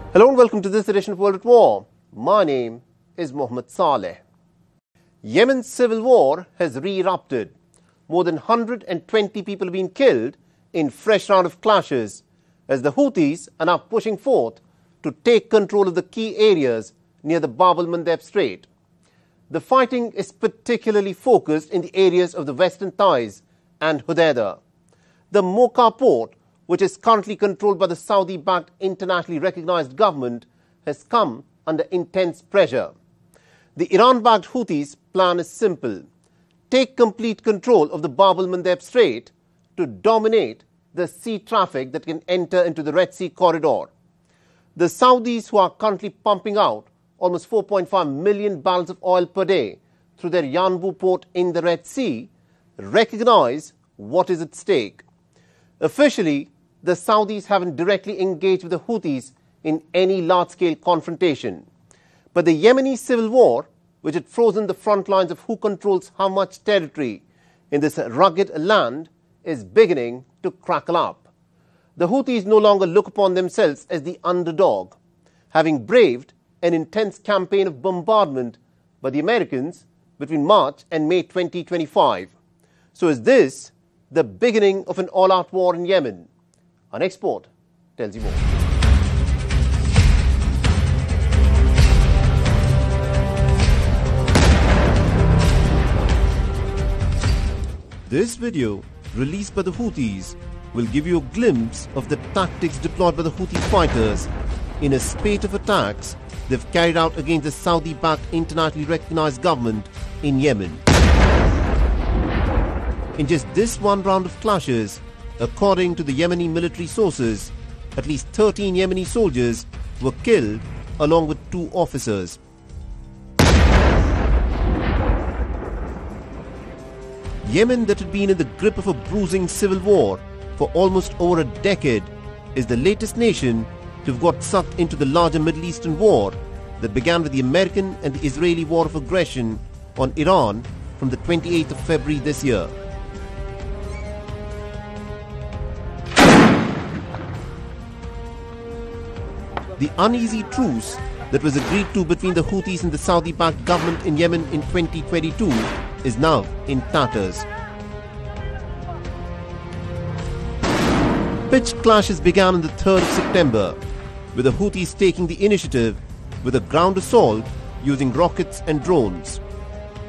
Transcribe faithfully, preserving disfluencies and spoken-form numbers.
Hello and welcome to this edition of World at War. My name is Mohammed Saleh. Yemen's civil war has re-erupted. More than one hundred twenty people have been killed in fresh round of clashes as the Houthis are now pushing forth to take control of the key areas near the Bab el-Mandeb Strait. The fighting is particularly focused in the areas of the Western Thais and Hodeidah. The Mocha port, which is currently controlled by the Saudi-backed internationally recognized government, has come under intense pressure. The Iran-backed Houthis' plan is simple: take complete control of the Bab el-Mandeb Strait to dominate the sea traffic that can enter into the Red Sea corridor. The Saudis, who are currently pumping out almost four point five million barrels of oil per day through their Yanbu port in the Red Sea, recognize what is at stake. Officially, the Saudis haven't directly engaged with the Houthis in any large-scale confrontation. But the Yemeni civil war, which had frozen the front lines of who controls how much territory in this rugged land, is beginning to crackle up. The Houthis no longer look upon themselves as the underdog, having braved an intense campaign of bombardment by the Americans between March and May twenty twenty-five. So is this the beginning of an all-out war in Yemen? Our next report tells you more. This video, released by the Houthis, will give you a glimpse of the tactics deployed by the Houthi fighters in a spate of attacks they've carried out against the Saudi-backed internationally recognized government in Yemen. In just this one round of clashes, according to the Yemeni military sources, at least thirteen Yemeni soldiers were killed along with two officers. Yemen, that had been in the grip of a bruising civil war for almost over a decade, is the latest nation to have got sucked into the larger Middle Eastern war that began with the American and the Israeli war of aggression on Iran from the twenty-eighth of February this year. The uneasy truce that was agreed to between the Houthis and the Saudi-backed government in Yemen in twenty twenty-two is now in tatters. Pitched clashes began on the third of September, with the Houthis taking the initiative with a ground assault using rockets and drones.